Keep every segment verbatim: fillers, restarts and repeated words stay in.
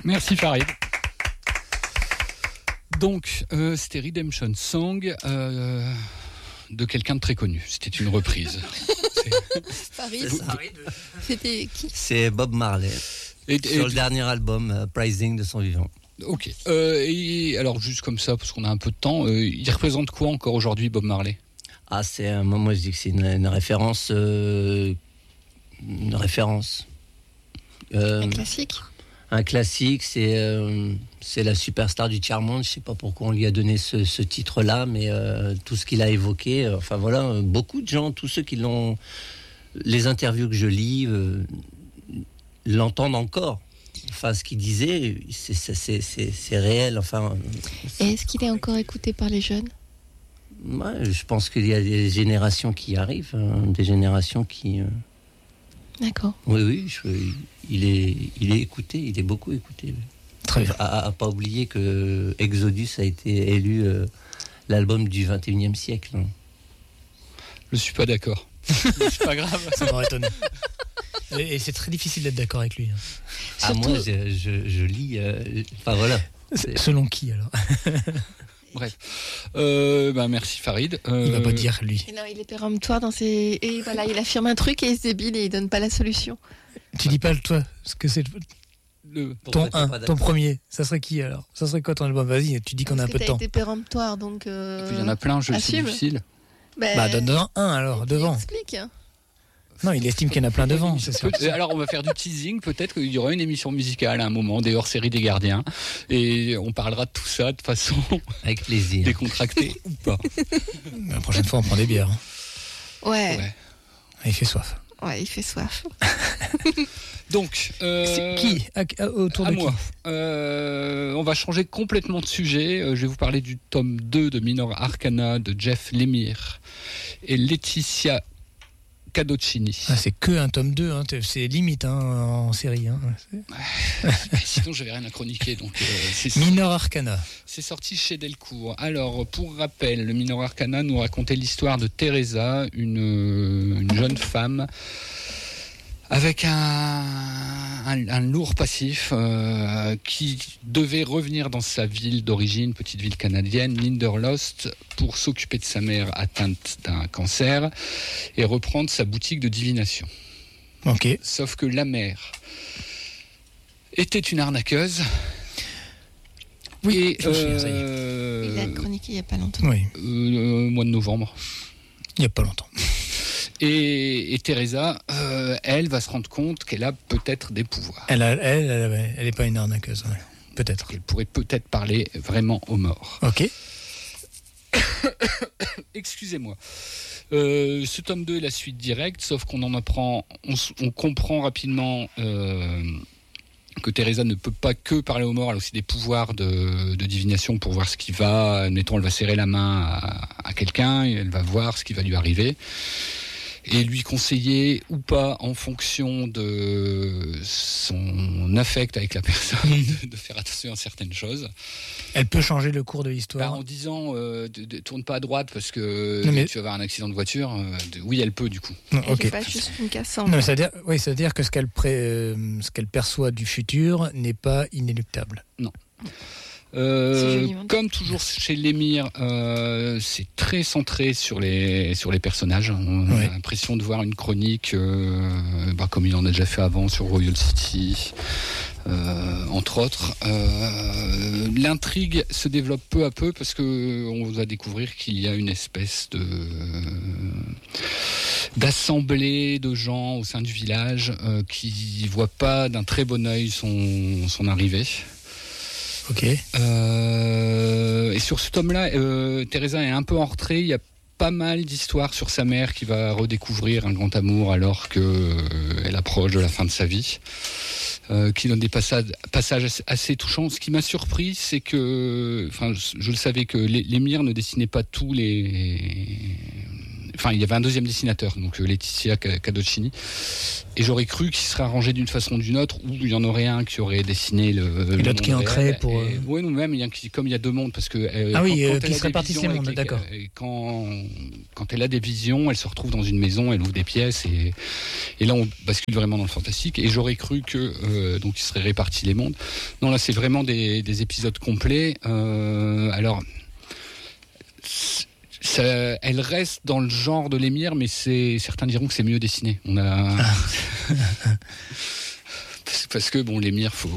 Merci Farid. Donc, euh, c'était Redemption Song euh, de quelqu'un de très connu. C'était une reprise. Farid, c'était qui? C'est Bob Marley. Et, sur et, le dernier album, uh, Pricing de son vivant. Ok. Euh, et alors, juste comme ça, parce qu'on a un peu de temps, euh, il représente quoi encore aujourd'hui, Bob Marley? Ah, c'est un moi je dis que c'est une, une référence, euh, une référence. Euh, un classique. Un classique, c'est euh, c'est la superstar du tiers-monde. Je sais pas pourquoi on lui a donné ce, ce titre-là, mais euh, tout ce qu'il a évoqué, euh, enfin voilà, euh, beaucoup de gens, tous ceux qui l'ont, les interviews que je lis, euh, l'entendent encore. Enfin, ce qu'il disait, c'est c'est c'est c'est, c'est réel. Enfin. Et est-ce qu'il est encore écouté par les jeunes? Ouais, je pense qu'il y a des générations qui arrivent, hein, des générations qui. Euh... D'accord. Oui, oui, je, il est, il est écouté, il est beaucoup écouté. Très bien. À, à pas oublier que Exodus a été élu euh, l'album du vingt et unième siècle. Hein. Je suis pas d'accord. C'est pas grave. Ça m'aurait étonné. Et, et c'est très difficile d'être d'accord avec lui. Hein. Ah, surtout... moi, je, je, je lis. Euh, enfin voilà. C'est... Selon qui alors? Bref, euh, bah merci Farid. Euh... Il va pas dire lui. Et non, il est péremptoire dans ses et voilà, il affirme un truc et il se débile et il donne pas la solution. Tu dis pas toi ce que c'est le ton un, ton premier. Ça serait qui alors? Ça serait quoi ton album? Vas-y, tu dis qu'on Parce a un peu de temps. T'as été péremptoire donc. Euh... Il y en a plein, je le sais difficile. Ben... Bah donne-en un alors devant. Explique. Non, il estime qu'il y en a plein devant, c'est sûr. Alors, on va faire du teasing. Peut-être qu'il y aura une émission musicale à un moment, des hors-séries des gardiens. Et on parlera de tout ça de façon. Avec plaisir. Décontractée ou pas. La prochaine fois, on prend des bières. Ouais. ouais. Il fait soif. Ouais, il fait soif. Donc. Euh, c'est qui à, à, autour à de moi. qui euh, On va changer complètement de sujet. Je vais vous parler du tome deux de Minor Arcana de Jeff Lemire et Laetitia Cadocini. Ah, c'est que un tome deux, hein. C'est limite hein, en série. Hein. Sinon, j'avais rien à chroniquer. Donc, euh, c'est... Minor Arcana. C'est sorti chez Delcourt. Alors, pour rappel, le Minor Arcana nous racontait l'histoire de Teresa, une, une jeune femme avec un, un, un lourd passif euh, qui devait revenir dans sa ville d'origine, petite ville canadienne, Linderlost, pour s'occuper de sa mère atteinte d'un cancer et reprendre sa boutique de divination. Ok. Sauf que la mère était une arnaqueuse. Oui, et, je euh, sais, euh, il a chroniqué il n'y a pas longtemps. Oui. Euh, au mois de novembre. Il n'y a pas longtemps. Et, et Teresa, euh, elle va se rendre compte qu'elle a peut-être des pouvoirs. Elle, a, elle, elle, elle est pas une arnaqueuse, ouais. Peut-être. Elle pourrait peut-être parler vraiment aux morts. Ok. Excusez-moi. Euh, ce tome deux est la suite directe, sauf qu'on en apprend, on, on comprend rapidement euh, que Teresa ne peut pas que parler aux morts, elle a aussi des pouvoirs de, de divination pour voir ce qui va. Admettons, elle va serrer la main à, à quelqu'un et elle va voir ce qui va lui arriver. Et lui conseiller ou pas en fonction de son affect avec la personne de, de faire attention à certaines choses. Elle peut changer le cours de l'histoire. Bah, en disant euh, de, de, tourne pas à droite parce que non, mais... tu vas avoir un accident de voiture. Euh, de, oui, elle peut du coup. Non, elle okay. fait pas juste une casse en... Non, mais c'est-à-dire, oui, c'est-à-dire que ce qu'elle, pré, euh, ce qu'elle perçoit du futur n'est pas inéluctable. Non. Euh, comme toujours chez Lemire, euh, c'est très centré sur les sur les personnages. On ouais. a l'impression de voir une chronique, euh, bah, comme il en a déjà fait avant sur Royal City, euh, entre autres. Euh, l'intrigue se développe peu à peu parce que on va découvrir qu'il y a une espèce de d'assemblée de gens au sein du village euh, qui voient pas d'un très bon œil son son arrivée. Ok. Euh, et sur ce tome-là, euh, Teresa est un peu en retrait. Il y a pas mal d'histoires sur sa mère qui va redécouvrir un grand amour alors qu'elle euh, approche de la fin de sa vie, euh, qui donne des passages, passages assez, assez touchants. Ce qui m'a surpris, c'est que, enfin, je, je le savais que Lemire ne dessinait pas tous les, enfin, il y avait un deuxième dessinateur, donc Laetitia Cadocini, et j'aurais cru qu'il serait arrangé d'une façon ou d'une autre, ou il y en aurait un qui aurait dessiné le. Et l'autre qui en crée pour. Et, oui, nous même, il y a, comme il y a deux mondes, parce que. Euh, ah quand, oui, quand euh, qui se répartissent les mondes, d'accord. Et quand, quand elle a des visions, elle se retrouve dans une maison, elle ouvre des pièces, et, et là, on bascule vraiment dans le fantastique. Et j'aurais cru que euh, donc il serait réparti les mondes. Non, là, c'est vraiment des, des épisodes complets. Euh, alors. Ça, elle reste dans le genre de l'émir, mais c'est, certains diront que c'est mieux dessiné. On a parce, parce que bon, l'émir, faut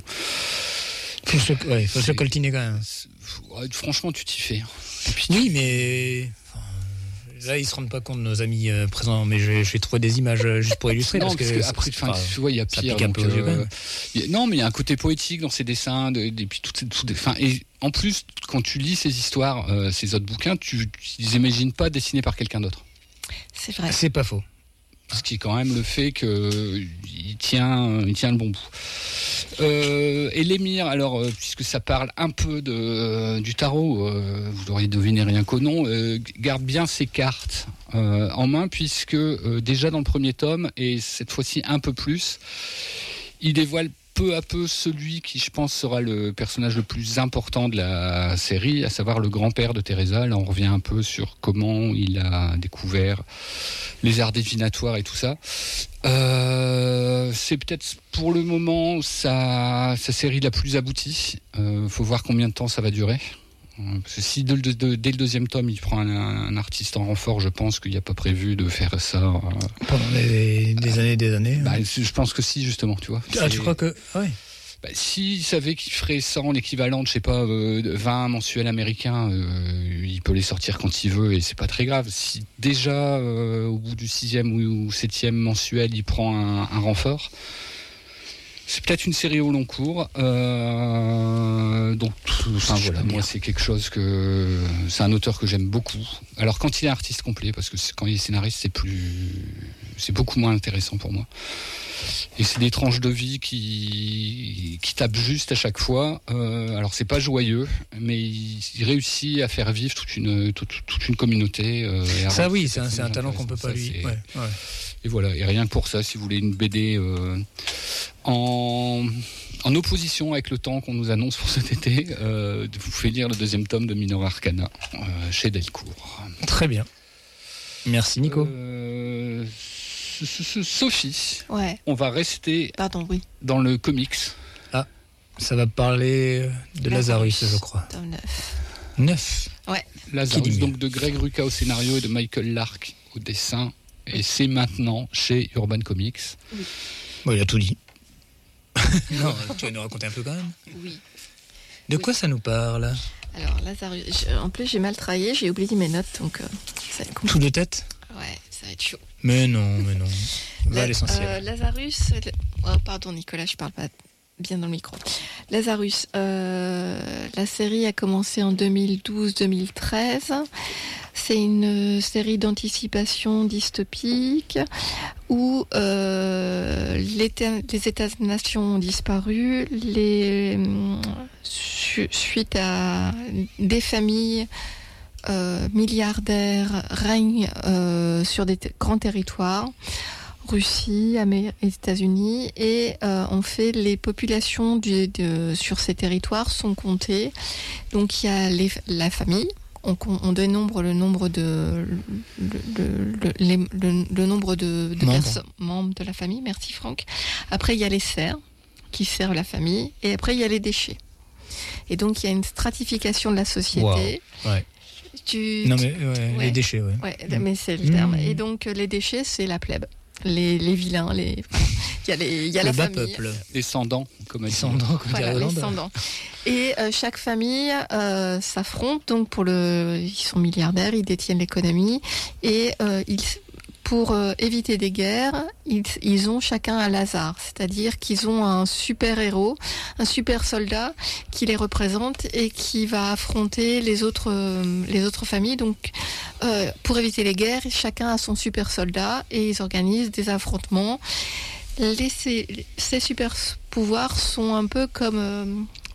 faut se, ouais, faut se coltiner quand même. Ouais, franchement, tu t'y fais. Puis, oui, mais là, ils se rendent pas compte, nos amis euh, présents, mais je, je vais trouver des images juste pour illustrer. Non, parce, parce que, que après, enfin, tu vois, il y a pire. Donc, euh, y a, non, mais il y a un côté poétique dans ces dessins, de, de, et puis toutes ces, toutes, enfin, et en plus, quand tu lis ces histoires, euh, ces autres bouquins, tu, tu les imagines pas dessinés par quelqu'un d'autre. C'est vrai. C'est pas faux. Ce qui est quand même le fait qu'il tient, il tient le bon bout. Euh, et l'émir, alors, euh, puisque ça parle un peu de, euh, du tarot, euh, vous l'auriez deviné rien qu'au nom, euh, garde bien ses cartes euh, en main, puisque euh, déjà dans le premier tome, et cette fois-ci un peu plus, il dévoile peu à peu celui qui, je pense, sera le personnage le plus important de la série, à savoir le grand-père de Teresa. Là, on revient un peu sur comment il a découvert les arts divinatoires et tout ça. Euh, c'est peut-être pour le moment sa, sa série la plus aboutie. Euh, faut voir combien de temps ça va durer. Parce que si de, de, de, dès le deuxième tome il prend un, un artiste en renfort, je pense qu'il n'y a pas prévu de faire ça euh, pendant des, des années, des années. Bah, je pense que si, justement, tu vois. Ah, tu crois que ouais. Bah, s'il savait qu'il ferait ça en équivalent de, je sais pas, euh, vingt mensuels américains, euh, il peut les sortir quand il veut et c'est pas très grave. Si déjà euh, au bout du sixième ou septième mensuel, il prend un, un renfort. C'est peut-être une série au long cours, euh, donc enfin voilà, moi c'est quelque chose que c'est un auteur que j'aime beaucoup. Alors quand il est artiste complet, parce que quand il est scénariste, c'est plus, c'est beaucoup moins intéressant pour moi. Et c'est des tranches de vie qui qui tapent juste à chaque fois. Euh, alors c'est pas joyeux, mais il, il réussit à faire vivre toute une toute, toute une communauté. Euh, ça oui, c'est un, c'est un talent qu'on peut pas ça, lui. Ouais, ouais. Et voilà, et rien que pour ça, si vous voulez une B D euh, en, en opposition avec le temps qu'on nous annonce pour cet été, euh, vous faites lire le deuxième tome de Minora Arcana euh, chez Delcourt. Très bien. Merci Nico. Euh, Sophie, ouais. On va rester Pardon, oui. dans le comics. Ah, ça va parler de Lazarus, Lazarus je crois. Tome neuf. neuf Ouais. Lazarus, donc de Greg Rucka au scénario et de Michael Lark au dessin. Et c'est maintenant chez Urban Comics. Oui. Bon, il a tout dit. Non, tu vas nous raconter un peu quand même. Oui. De oui. quoi ça nous parle? Alors, Lazarus, je, en plus j'ai mal travaillé, j'ai oublié mes notes, donc euh, ça va être compliqué. Tout de tête? Ouais, ça va être chaud. Mais non, mais non. Va La, à l'essentiel. Euh, Lazarus, oh, pardon Nicolas, je parle pas bien dans le micro. Lazarus, euh, la série a commencé en deux mille douze deux mille treize. C'est une série d'anticipation dystopique où euh, les, les États-nations ont disparu, les, su, suite à des familles euh, milliardaires règnent euh, sur des t- grands territoires. Russie, Amérique, États-Unis, et euh, en fait les populations du, de, sur ces territoires sont comptées. Donc il y a les, la famille, on, on dénombre le nombre de le, le, le, le, le nombre de, de membres. Perso- membres de la famille. Merci Franck. Après il y a les serfs qui servent la famille, et après il y a les déchets. Et donc il y a une stratification de la société. Wow. Ouais. Tu, non mais ouais, ouais. Les déchets, ouais. Ouais, mais c'est le terme. Mmh. Et donc les déchets, c'est la plèbe. Les, les vilains, les, voilà. il y a, les, il y a le la bas famille. Peuple. Descendants, comme elle dit. Descendants, comme voilà, les descendants. Et euh, chaque famille euh, s'affronte. Donc pour le, ils sont milliardaires, ils détiennent l'économie et euh, ils, pour euh, éviter des guerres, ils, ils ont chacun un Lazare, c'est-à-dire qu'ils ont un super héros, un super soldat qui les représente et qui va affronter les autres, euh, les autres familles. Donc euh, pour éviter les guerres, chacun a son super soldat et ils organisent des affrontements. Les, ces, ces super pouvoirs sont un peu comme euh,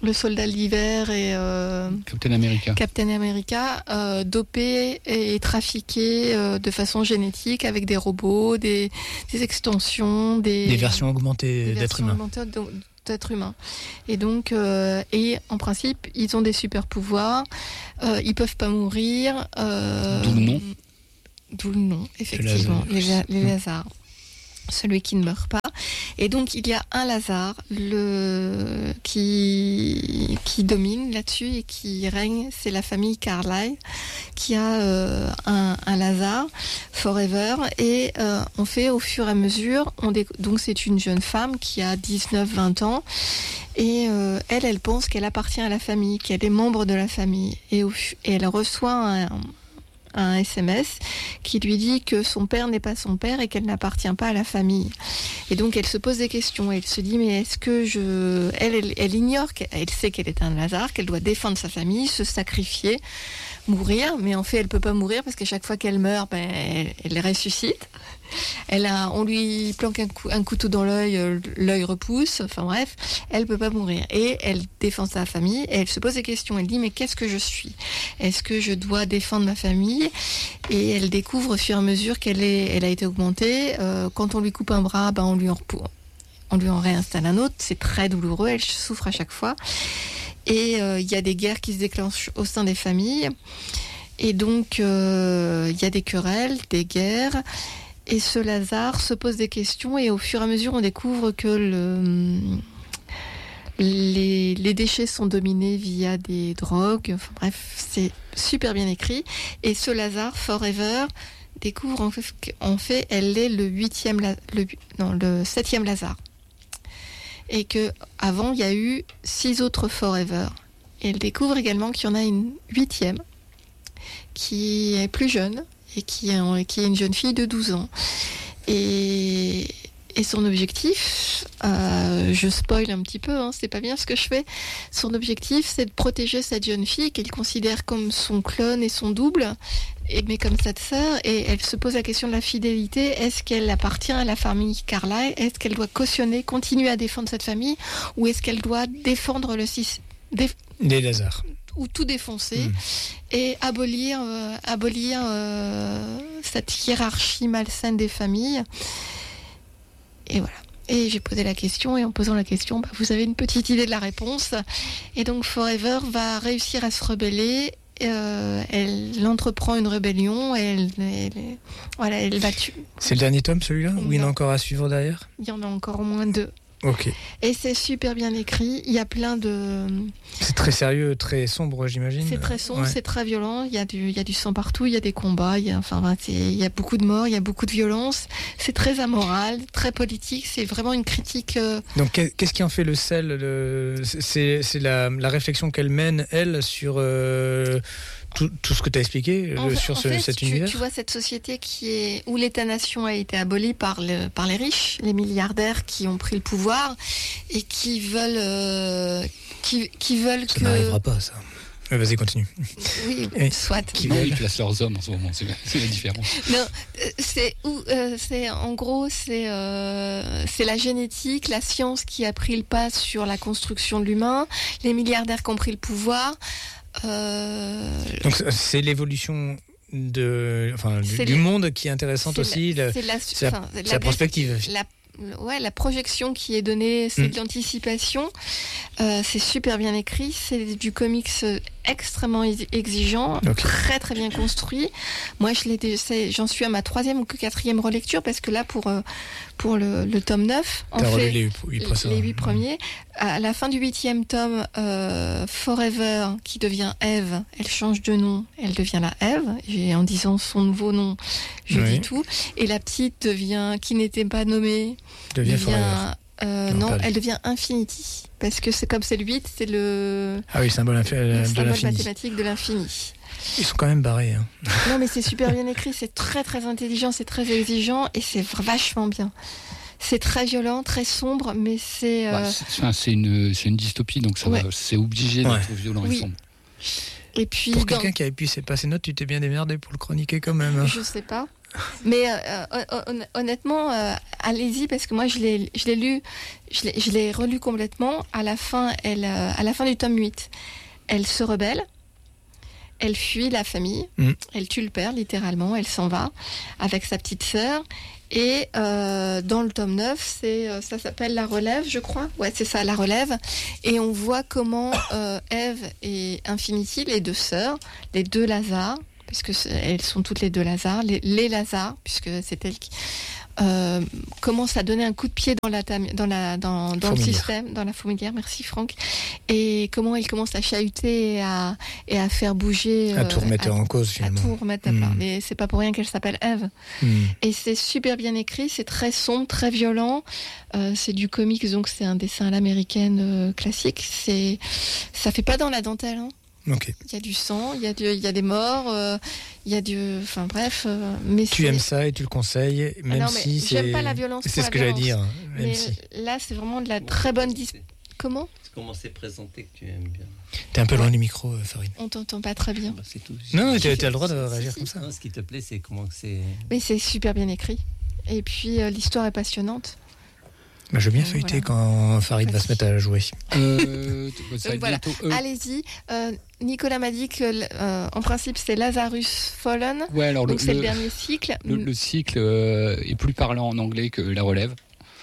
le soldat de l'hiver et euh, Captain America, Captain America euh, dopés et trafiqués euh, de façon génétique avec des robots, des, des extensions, des, des versions augmentées des d'êtres versions humains. augmentées d'êtres humains. Et donc, euh, et en principe, ils ont des super pouvoirs. Euh, ils peuvent pas mourir. Euh, D'où le nom. D'où le nom, effectivement, les, les Lazars. Celui qui ne meurt pas. Et donc il y a un Lazare le... qui... qui domine là-dessus et qui règne, c'est la famille Carlyle qui a euh, un, un Lazare Forever et euh, on fait au fur et à mesure, on dé... donc c'est une jeune femme qui a dix-neuf vingt ans et euh, elle, elle pense qu'elle appartient à la famille, qu'elle est membre de la famille et, au... et elle reçoit un... un S M S qui lui dit que son père n'est pas son père et qu'elle n'appartient pas à la famille. Et donc elle se pose des questions. Elle se dit mais est-ce que je... Elle, elle, elle ignore, qu'elle sait qu'elle est un Lazare, qu'elle doit défendre sa famille, se sacrifier, mourir. Mais en fait elle peut pas mourir parce qu'à chaque fois qu'elle meurt, ben, elle, elle ressuscite. Elle a, on lui planque un, coup, un couteau dans l'œil, l'œil repousse, enfin bref, elle peut pas mourir. Et elle défend sa famille, et elle se pose des questions, elle dit mais qu'est-ce que je suis ? Est-ce que je dois défendre ma famille ? Et elle découvre au fur et à mesure qu'elle est, elle a été augmentée. Euh, quand on lui coupe un bras, ben on lui en, on lui en réinstalle un autre, c'est très douloureux, elle souffre à chaque fois. Et il euh, y a des guerres qui se déclenchent au sein des familles. Et donc il euh, y a des querelles, des guerres. Et ce Lazare se pose des questions et au fur et à mesure, on découvre que le, les, les déchets sont dominés via des drogues. Enfin, bref, c'est super bien écrit. Et ce Lazare, Forever, découvre en fait, en fait elle est le huitième, le, non, le septième Lazare. Et que avant, il y a eu six autres Forever. Et elle découvre également qu'il y en a une huitième qui est plus jeune. Et qui est, qui est une jeune fille de douze ans. Et, et son objectif, euh, je spoil un petit peu, hein, c'est pas bien ce que je fais, son objectif c'est de protéger cette jeune fille qu'elle considère comme son clone et son double, et, mais comme sa sœur, et elle se pose la question de la fidélité, est-ce qu'elle appartient à la famille Carlyle, est-ce qu'elle doit cautionner, continuer à défendre cette famille, ou est-ce qu'elle doit défendre le système déf- Les Lazars ou tout défoncer mmh. et abolir, euh, abolir euh, cette hiérarchie malsaine des familles. Et voilà. Et j'ai posé la question, et en posant la question, bah, vous avez une petite idée de la réponse. Et donc Forever va réussir à se rebeller. Euh, elle entreprend une rébellion, et elle, elle, elle, voilà, elle va tuer. C'est le dernier tome, celui-là, ou il y en a encore à suivre derrière ? Il y en a encore au moins deux. Ok. Et c'est super bien écrit. Il y a plein de. C'est très sérieux, très sombre, j'imagine. C'est très sombre, ouais. C'est très violent. Il y a du, il y a du sang partout. Il y a des combats. Il y a, enfin, c'est, il y a beaucoup de morts. Il y a beaucoup de violence. C'est très amoral, très politique. C'est vraiment une critique. Euh... Donc, qu'est-ce qui en fait le sel le... C'est, c'est la, la réflexion qu'elle mène, elle, sur. Euh... Tout, tout ce que tu as expliqué en euh, fait, sur ce, en fait, cet tu, univers. Tu vois cette société qui est où l'État-nation a été aboli par, le, par les riches, les milliardaires qui ont pris le pouvoir et qui veulent, euh, qui, qui veulent ça que. Ça n'arrivera pas, ça. Mais vas-y, continue. Oui, et soit. Qui veulent ils placent leurs hommes en ce moment, c'est, c'est la différence. Non, c'est où, euh, c'est en gros, c'est euh, c'est la génétique, la science qui a pris le pas sur la construction de l'humain, les milliardaires qui ont pris le pouvoir. Euh... Donc c'est l'évolution de, enfin, du, du monde qui est intéressante c'est aussi. La, la, c'est la, c'est la, enfin, c'est la, la prospective. La, ouais, la projection qui est donnée, c'est mmh. de l'anticipation. Euh, c'est super bien écrit. C'est du comics extrêmement exigeant, okay. très très bien construit. Moi, je l'ai, c'est, j'en suis à ma troisième ou quatrième relecture parce que là, pour euh, pour le, le tome neuf, on T'as fait les huit, les huit premiers. À la fin du huitième tome, euh, Forever, qui devient Eve, elle change de nom, elle devient la Eve. Et en disant son nouveau nom, je oui. dis tout. Et la petite devient, qui n'était pas nommée, devient, devient Forever. Euh, non, non elle devient Infinity. Parce que c'est comme c'est le huit, c'est le, ah oui, le symbole, infi- le de symbole l'infini. mathématique de l'infini. Ils sont quand même barrés. Hein. Non, mais c'est super bien écrit, c'est très très intelligent, c'est très exigeant et c'est vachement bien. C'est très violent, très sombre, mais c'est... Euh... Bah, c'est, enfin, c'est, une, c'est une dystopie, donc ça ouais. va, c'est obligé d'être ouais. violent oui. et sombre. Et puis, pour dans... quelqu'un qui avait pu passer note, tu t'es bien démerdé pour le chroniquer quand même. Je sais pas. Mais euh, hon- honnêtement, euh, allez-y parce que moi je l'ai, je l'ai lu, je l'ai, je l'ai relu complètement. À la fin, elle, euh, à la fin du tome huit, elle se rebelle. Elle fuit la famille, Mm. elle tue le père littéralement, elle s'en va avec sa petite sœur. Et euh, dans le tome neuf, c'est, euh, ça s'appelle La Relève, je crois. Ouais, c'est ça, La Relève. Et on voit comment euh, Eve et Infinity, les deux sœurs, les deux Lazare, puisque c'est- elles sont toutes les deux Lazare, les, les Lazare, puisque c'est elles qui euh, commencent à donner un coup de pied dans la tam- dans la dans, dans le Fourmilière. système, dans la fourmilière. Merci Franck. Et comment elles commencent à chahuter et à et à faire bouger, À tout euh, remettre à, en cause à finalement. tout remettre à plat. Mm. Mais c'est pas pour rien qu'elle s'appelle Eve. Mm. Et c'est super bien écrit, c'est très sombre, très violent. Euh, c'est du comics, donc c'est un dessin à l'américaine euh, classique. C'est, ça fait pas dans la dentelle. Hein. Ok. Il y a du sang, il y a du, il y a des morts, euh, il y a du, enfin bref. euh, mais Tu c'est- aimes ça et tu le conseilles, même non, mais si c'est. j'aime pas la violence C'est pour ce la que j'allais violence. dire. Même Mais si. là, c'est vraiment de la très bonne dis. Comment C'est comment c'est présenté que tu aimes bien. T'es un peu loin du micro, euh, Farid. On t'entend pas très bien. Bah, c'est tout. Non, Je- tu as, tu as le droit de Si, réagir si, comme ça. non, ce qui te plaît, c'est comment que c'est. Mais c'est super bien écrit. Et puis euh, l'histoire est passionnante. Bah, je veux bien Euh, feuilleter voilà. quand Farid va se mettre à jouer. Euh, ça va être voilà. bientôt. euh, Allez-y. Euh, Nicolas m'a dit que, euh, en principe, c'est Lazarus Fallen. ouais, alors le, Donc c'est le le- dernier cycle. le- le cycle euh, est plus parlant en anglais que La Relève.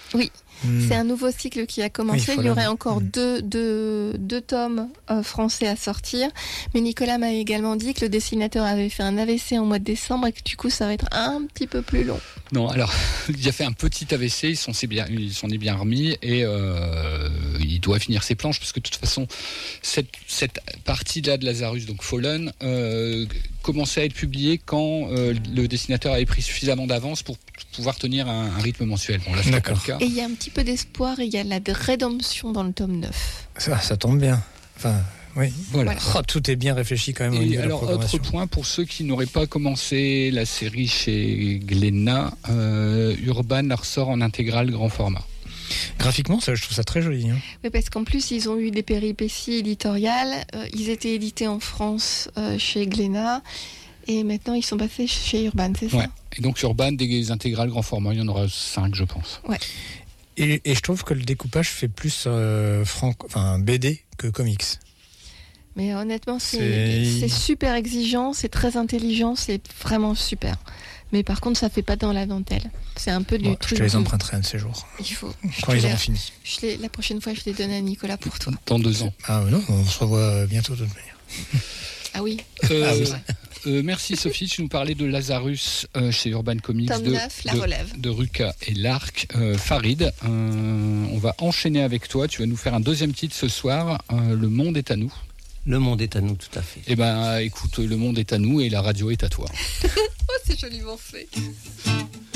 Mm. C'est un nouveau cycle qui a commencé. Oui, Il y Fallen. aurait encore Mm. deux, deux, deux tomes euh, français à sortir. Mais Nicolas m'a également dit que le dessinateur avait fait un A V C en mois de décembre et que du coup, ça va être un petit peu plus long. Non, alors il a fait un petit A V C, ils sont s'est bien, ils s'en est bien remis et euh, il doit finir ses planches parce que de toute façon cette, cette partie-là de Lazarus, donc Fallen, euh, commençait à être publiée quand euh, le dessinateur avait pris suffisamment d'avance pour pouvoir tenir un, un rythme mensuel. Bon là c'est pas D'accord. le cas. Et il y a un petit peu d'espoir et il y a la rédemption dans le tome neuf. Ça, ça tombe bien. Enfin, oui. Voilà. Oh, tout est bien réfléchi quand même au Et niveau de la alors, autre programmation. point, pour ceux qui n'auraient pas commencé la série chez Glénat, euh, Urban la ressort en intégrale grand format. Graphiquement, ça, je trouve ça très joli. Hein. Oui, parce qu'en plus, ils ont eu des péripéties éditoriales. Euh, ils étaient édités en France euh, chez Glénat. Et maintenant, ils sont passés chez Urban, c'est ça Ouais. Et donc Urban, des intégrales grand format, il y en aura cinq, je pense. Et, et je trouve que le découpage fait plus euh, franco, enfin, B D que comics. Mais honnêtement, c'est C'est- c'est super exigeant, c'est très intelligent, c'est vraiment super. Mais par contre, ça fait pas dans la dentelle. C'est un peu du Bon, je truc. te les de- emprunterai un de ces jours. Il faut. Quand te ils les- auront fini. Je l'ai- la prochaine fois, je les donne à Nicolas pour toi. Dans deux ans. Ah non, on se revoit bientôt de toute manière. Ah oui. Euh, Ah oui. c'est vrai. euh, merci Sophie, tu nous parlais de Lazarus euh, chez Urban Comics, Tome de, neuf, La de, Relève. de Ruka et l'Arc. Euh, Farid, euh, on va enchaîner avec toi. Tu vas nous faire un deuxième titre ce soir. euh, Le monde est à nous. Le monde est à nous, tout à fait. Eh ben, écoute, le monde est à nous et la radio est à toi. Oh, c'est joliment fait.